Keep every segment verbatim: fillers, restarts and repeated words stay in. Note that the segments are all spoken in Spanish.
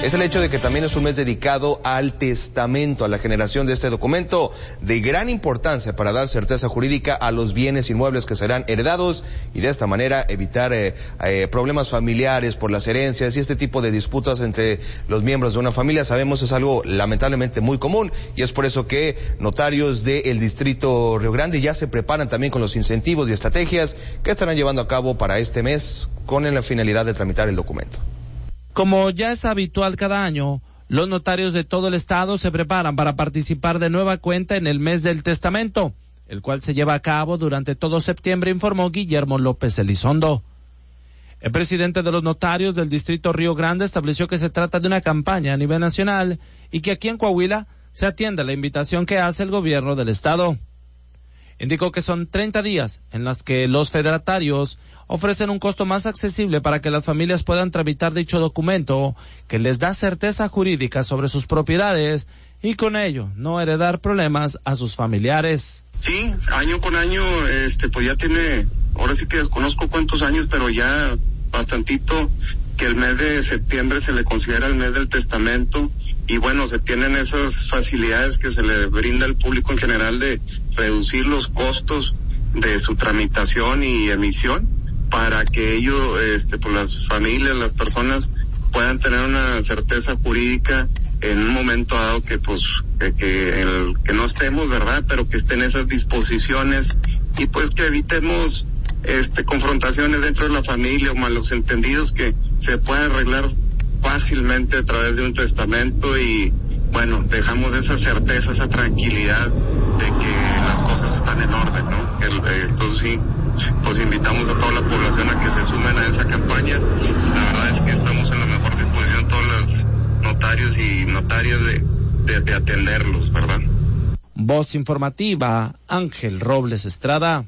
es el hecho de que también es un mes dedicado al testamento, a la generación de este documento de gran importancia para dar certeza jurídica a los bienes inmuebles que serán heredados y de esta manera evitar eh, eh, problemas familiares por las herencias y este tipo de disputas entre los miembros de una familia. Sabemos es algo lamentablemente muy común y es por eso que notarios del distrito Río Grande ya se preparan también con los incentivos y estrategias que estarán llevando a cabo para este mes con la finalidad de tramitar el documento. Como ya es habitual cada año, los notarios de todo el estado se preparan para participar de nueva cuenta en el mes del testamento, el cual se lleva a cabo durante todo septiembre, informó Guillermo López Elizondo. El presidente de los notarios del distrito Río Grande estableció que se trata de una campaña a nivel nacional y que aquí en Coahuila se atiende a la invitación que hace el gobierno del estado. Indicó que son treinta días en las que los fedatarios ofrecen un costo más accesible para que las familias puedan tramitar dicho documento que les da certeza jurídica sobre sus propiedades y con ello no heredar problemas a sus familiares. Sí, año con año, este, pues ya tiene, ahora sí que desconozco cuántos años, pero ya bastantito que el mes de septiembre se le considera el mes del testamento. Y bueno, se tienen esas facilidades que se le brinda al público en general de reducir los costos de su tramitación y emisión para que ellos, este, pues las familias, las personas puedan tener una certeza jurídica en un momento dado que pues que, que, el, que no estemos, ¿verdad? Pero que estén esas disposiciones y pues que evitemos este confrontaciones dentro de la familia o malos entendidos que se puedan arreglar fácilmente a través de un testamento y bueno, dejamos esa certeza, esa tranquilidad de que las cosas están en orden, ¿no? El, eh, entonces sí, pues invitamos a toda la población a que se sumen a esa campaña. La verdad es que estamos en la mejor disposición todos los notarios y notarias de, de, de atenderlos, ¿verdad? Voz informativa, Ángel Robles Estrada.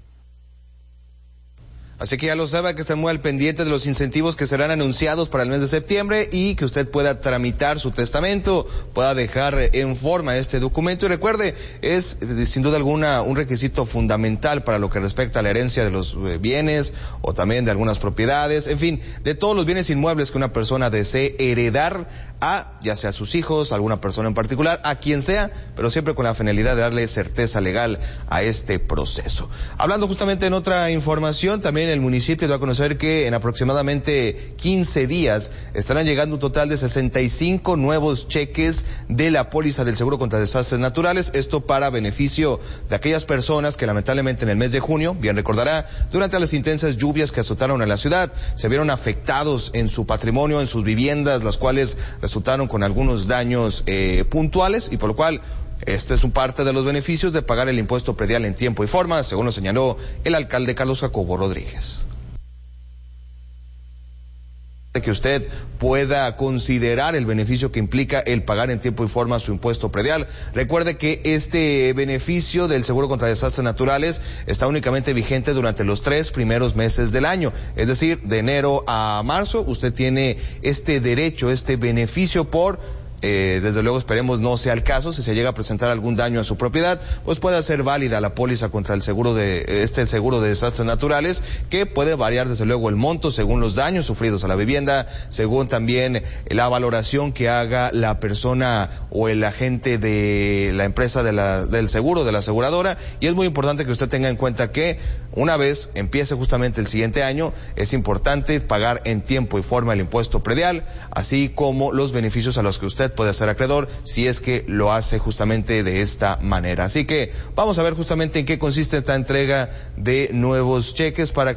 Así que ya lo sabe, que estén muy al pendiente de los incentivos que serán anunciados para el mes de septiembre y que usted pueda tramitar su testamento, pueda dejar en forma este documento. Y recuerde, es sin duda alguna un requisito fundamental para lo que respecta a la herencia de los bienes o también de algunas propiedades, en fin, de todos los bienes inmuebles que una persona desee heredar a, ya sea a sus hijos, a alguna persona en particular, a quien sea, pero siempre con la finalidad de darle certeza legal a este proceso. Hablando justamente en otra información, también el municipio da a conocer que en aproximadamente quince días estarán llegando un total de sesenta y cinco nuevos cheques de la póliza del seguro contra desastres naturales, esto para beneficio de aquellas personas que lamentablemente en el mes de junio, bien recordará, durante las intensas lluvias que azotaron a la ciudad, se vieron afectados en su patrimonio, en sus viviendas, las cuales resultaron con algunos daños eh, puntuales y por lo cual este es un parte de los beneficios de pagar el impuesto predial en tiempo y forma, según lo señaló el alcalde Carlos Jacobo Rodríguez. Que usted pueda considerar el beneficio que implica el pagar en tiempo y forma su impuesto predial. Recuerde que este beneficio del seguro contra desastres naturales está únicamente vigente durante los tres primeros meses del año, es decir, de enero a marzo usted tiene este derecho, este beneficio por Eh, desde luego esperemos no sea el caso. Si se llega a presentar algún daño a su propiedad, pues puede hacer válida la póliza contra el seguro de este seguro de desastres naturales, que puede variar desde luego el monto según los daños sufridos a la vivienda, según también la valoración que haga la persona o el agente de la empresa de la, del seguro, de la aseguradora. Y es muy importante que usted tenga en cuenta que una vez empiece justamente el siguiente año, es importante pagar en tiempo y forma el impuesto predial, así como los beneficios a los que usted puede ser acreedor si es que lo hace justamente de esta manera. Así que vamos a ver justamente en qué consiste esta entrega de nuevos cheques para que